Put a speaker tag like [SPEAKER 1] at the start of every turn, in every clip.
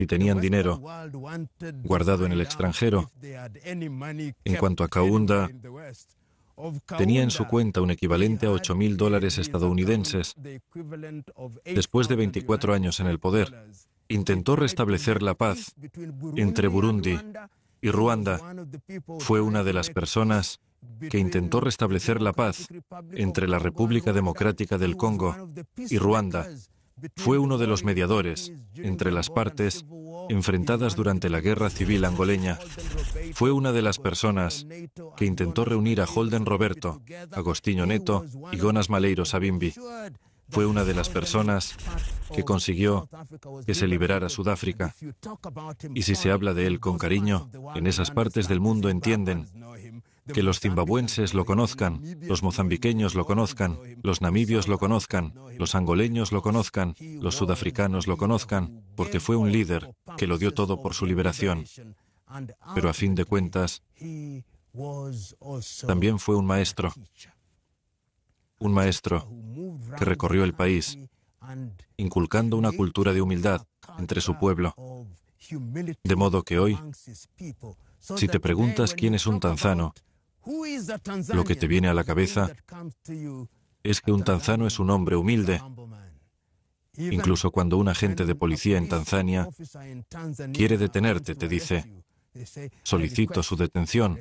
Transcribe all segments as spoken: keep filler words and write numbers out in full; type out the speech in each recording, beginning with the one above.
[SPEAKER 1] si tenían dinero guardado en el extranjero. En cuanto a Kaunda, tenía en su cuenta un equivalente a ocho mil dólares estadounidenses. Después de veinticuatro años en el poder, intentó restablecer la paz entre Burundi y Ruanda. Fue una de las personas que intentó restablecer la paz entre la República Democrática del Congo y Ruanda. Fue uno de los mediadores entre las partes enfrentadas durante la Guerra Civil angoleña. Fue una de las personas que intentó reunir a Holden Roberto, Agostinho Neto y Jonas Malheiro Savimbi. Fue una de las personas que consiguió que se liberara Sudáfrica. Y si se habla de él con cariño, en esas partes del mundo entienden que los zimbabuenses lo conozcan, los mozambiqueños lo conozcan, los namibios lo conozcan, los angoleños lo conozcan, los sudafricanos lo conozcan, porque fue un líder que lo dio todo por su liberación. Pero a fin de cuentas, también fue un maestro, un maestro que recorrió el país, inculcando una cultura de humildad entre su pueblo. De modo que hoy, si te preguntas quién es un tanzano, lo que te viene a la cabeza es que un tanzano es un hombre humilde. Incluso cuando un agente de policía en Tanzania quiere detenerte, te dice, solicito su detención.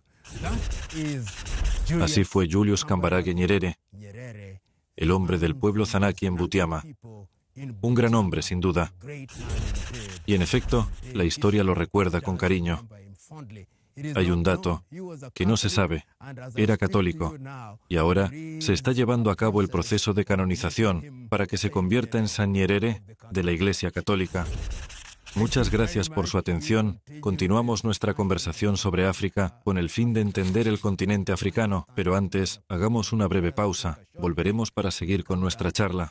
[SPEAKER 1] Así fue Julius Kambarage Nyerere, el hombre del pueblo Zanaki en Butiama. Un gran hombre, sin duda. Y en efecto, la historia lo recuerda con cariño. Hay un dato que no se sabe. Era católico y ahora se está llevando a cabo el proceso de canonización para que se convierta en San Nyerere de la Iglesia Católica. Muchas gracias por su atención. Continuamos nuestra conversación sobre África con el fin de entender el continente africano, pero antes, hagamos una breve pausa. Volveremos para seguir con nuestra charla.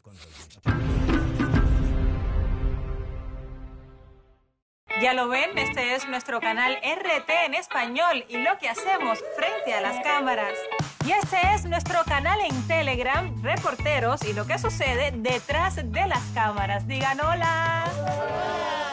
[SPEAKER 2] Ya lo ven, este es nuestro canal R T en español y lo que hacemos frente a las cámaras. Y este es nuestro canal en Telegram, Reporteros, y lo que sucede detrás de las cámaras. Digan hola.